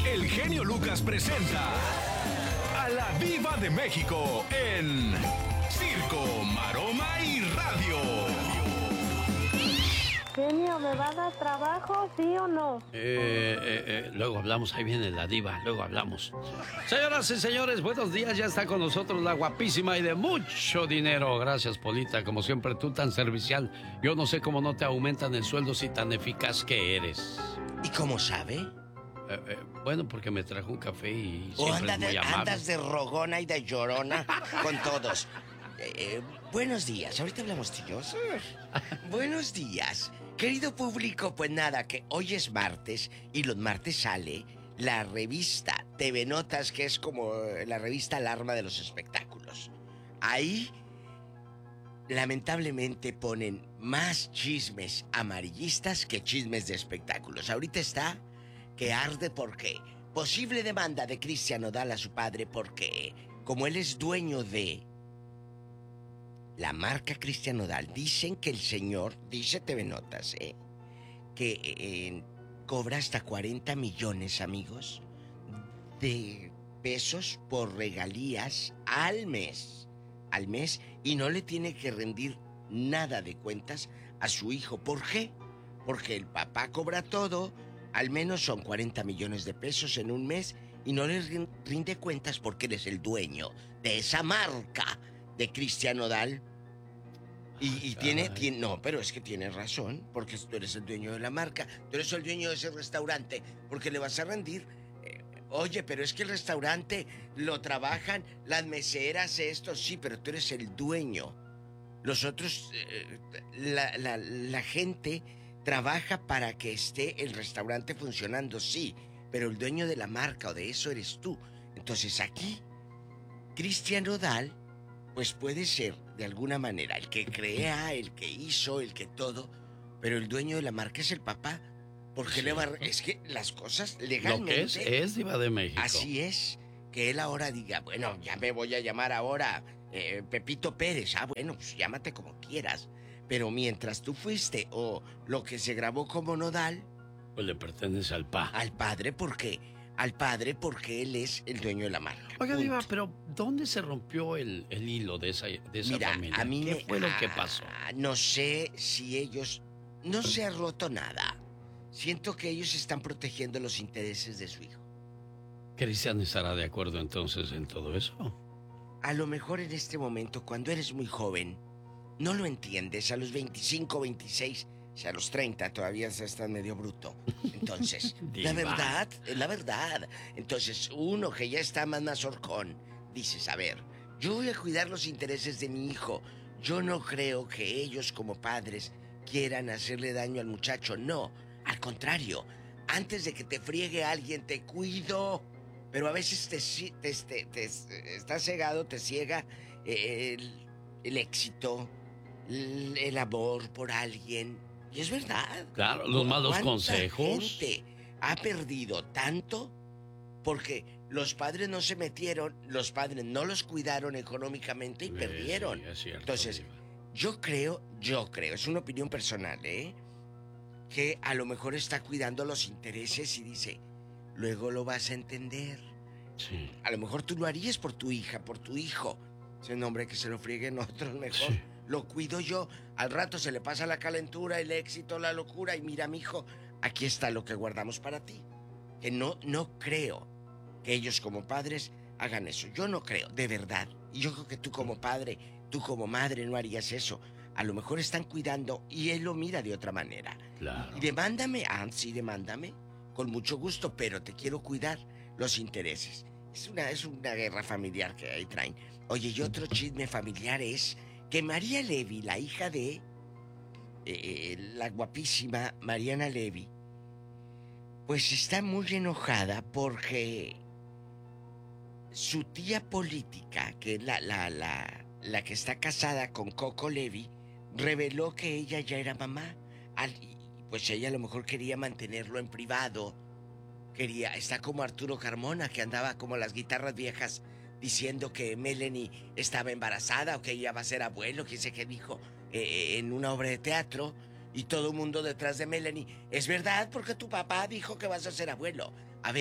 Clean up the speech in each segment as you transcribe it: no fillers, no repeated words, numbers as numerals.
el genio Lucas presenta a la Diva de México en Circo, Maroma y Radio. Genio, ¿me va a dar trabajo, sí o no? Luego hablamos, ahí viene la diva, luego hablamos. Señoras y señores, buenos días, ya está con nosotros la guapísima y de mucho dinero. Gracias, Polita, como siempre, tú tan servicial. Yo no sé cómo no te aumentan el sueldo si tan eficaz que eres. ¿Y cómo sabe? Bueno, porque me trajo un café y o siempre es muy amable. andas de rogona y de llorona con todos. Buenos días, ahorita hablamos tú y yo. Buenos días, querido público. Pues nada, que hoy es martes y los martes sale la revista TV Notas, que es como la revista alarma de los espectáculos. Ahí, lamentablemente, ponen más chismes amarillistas que chismes de espectáculos. Ahorita está que arde porque posible demanda de Cristian Nodal a su padre porque, como él es dueño de la marca Cristian Nodal, dicen que el señor, dice TV Notas, que cobra hasta 40 millones, amigos, de pesos por regalías al mes, y no le tiene que rendir nada de cuentas a su hijo. ¿Por qué? Porque el papá cobra todo, al menos son 40 millones de pesos en un mes, y no le rinde cuentas porque él es el dueño de esa marca de Cristian Nodal. Y tiene, no, pero es que tiene razón, porque tú eres el dueño de la marca, tú eres el dueño de ese restaurante, porque le vas a rendir. Oye, pero es que el restaurante lo trabajan las meseras, esto, sí, pero tú eres el dueño. Los otros, la gente trabaja para que esté el restaurante funcionando, sí, pero el dueño de la marca o de eso eres tú. Entonces aquí, Cristian Nodal, pues puede ser, de alguna manera, el que crea, el que hizo, el que todo, pero el dueño de la marca es el papá. Porque sí. Es que las cosas legalmente... Lo que es Diva de México. Así es, que él ahora diga, bueno, ya me voy a llamar ahora Pepito Pérez. Ah, bueno, pues llámate como quieras. Pero mientras tú fuiste, o lo que se grabó como Nodal... Pues le pertenece al pa. Al padre, ¿por qué? Al padre porque él es el dueño de la marca. Oiga, Diva, pero ¿dónde se rompió el hilo de esa Mira, familia? A mí ¿Qué fue lo que pasó? No sé si ellos... No se ha roto nada. Siento que ellos están protegiendo los intereses de su hijo. ¿Cristian estará de acuerdo entonces en todo eso? A lo mejor en este momento, cuando eres muy joven, no lo entiendes. A los 25, 26... O sea, a los 30 todavía estás medio bruto. Entonces, la verdad. Entonces, uno que ya está más mazorcón, dices, a ver, yo voy a cuidar los intereses de mi hijo. Yo no creo que ellos como padres quieran hacerle daño al muchacho. No, al contrario. Antes de que te friegue alguien, te cuido. Pero a veces te estás cegado, te ciega el éxito, el amor por alguien. Y es verdad. Claro, los malos consejos. Gente ha perdido tanto porque los padres no se metieron, los padres no los cuidaron económicamente y perdieron. Sí, es cierto, entonces, Diva. yo creo, es una opinión personal, que a lo mejor está cuidando los intereses y dice, luego lo vas a entender. Sí. A lo mejor tú lo harías por tu hija, por tu hijo. Ese nombre que se lo frieguen otros mejor. Sí. Lo cuido yo. Al rato se le pasa la calentura, el éxito, la locura. Y mira, mijo, aquí está lo que guardamos para ti. Que no creo que ellos como padres hagan eso. Yo no creo, de verdad. Y yo creo que tú como padre, tú como madre no harías eso. A lo mejor están cuidando y él lo mira de otra manera. Claro. Demándame, sí, demándame. Con mucho gusto, pero te quiero cuidar los intereses. Es una guerra familiar que ahí traen. Oye, y otro chisme familiar es que María Levy, la hija de la guapísima Mariana Levy, pues está muy enojada porque su tía política, que es la que está casada con Coco Levy, reveló que ella ya era mamá. Pues ella a lo mejor quería mantenerlo en privado. Está como Arturo Carmona, que andaba como las guitarras viejas diciendo que Melanie estaba embarazada o que ella va a ser abuelo, quién sé qué dijo, en una obra de teatro, y todo el mundo detrás de Melanie. Es verdad, porque tu papá dijo que vas a ser abuelo. A ver,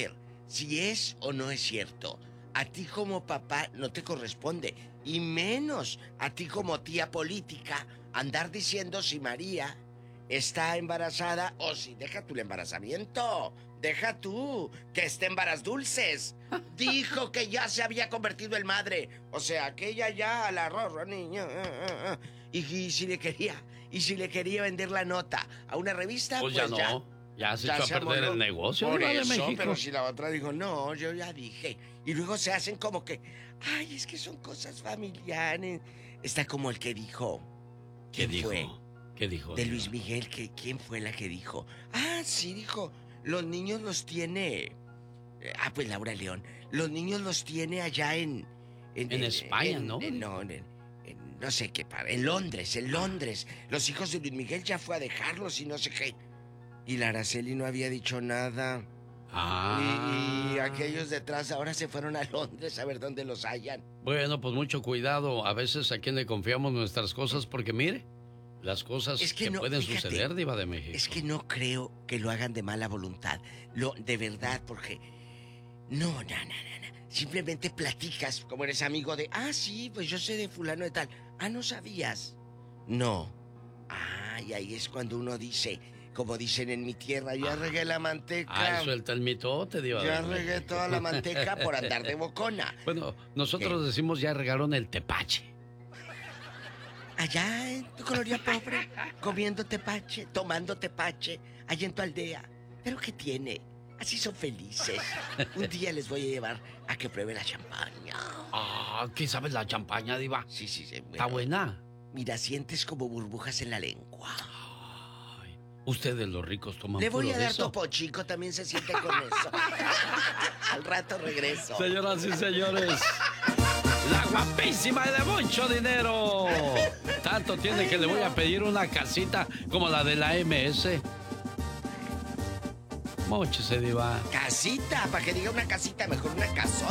si es o no es cierto. A ti como papá no te corresponde, y menos a ti como tía política, andar diciendo si María está embarazada o si deja tú el embarazamiento. Deja tú que esté en varas dulces. Dijo que ya se había convertido en madre. O sea, que ella ya a la rorra niña. Y si le quería vender la nota a una revista, pues ya no. Ya se echó a perder el negocio. Por de eso, México. pero si la otra dijo, no, yo ya dije. Y luego se hacen como que, ay, es que son cosas familiares. Está como el que dijo. ¿Qué dijo? Fue? ¿Qué dijo? De Luis Miguel, ¿quién fue la que dijo? Ah, sí, dijo, los niños los tiene... pues Laura León. Los niños los tiene allá en España, ¿no? No sé qué, en Londres, Los hijos de Luis Miguel ya fue a dejarlos y no sé qué. Y la Araceli no había dicho nada. Y aquellos detrás ahora se fueron a Londres a ver dónde los hallan. Bueno, pues mucho cuidado. A veces a quién le confiamos nuestras cosas, porque mire, las cosas que no, pueden suceder, Diva de México. Es que no creo que lo hagan de mala voluntad. De verdad, porque... No. Simplemente platicas, como eres amigo de... Ah, sí, pues yo sé de fulano de tal. Ah, ¿no sabías? No. Y ahí es cuando uno dice... Como dicen en mi tierra, ya regué la manteca. Suelta el mitote, Diva. Ya regué toda la manteca por andar de bocona. Bueno, nosotros decimos ya regaron el tepache. Allá en tu colonia pobre, comiendo tepache, tomando tepache, allá en tu aldea. ¿Pero qué tiene? Así son felices. Un día les voy a llevar a que pruebe la champaña. ¿Qué sabes la champaña, Diva? Sí. Bueno, ¿está buena? Mira, sientes como burbujas en la lengua. Ustedes los ricos toman Le voy puro a de dar eso. Topo Chico, también se siente con eso. Al rato regreso. Señoras y señores, la guapísima y de mucho dinero. Tanto tiene que le voy a pedir una casita como la de la MS. Móchese, Diva. Casita, para que diga una casita, mejor una casota.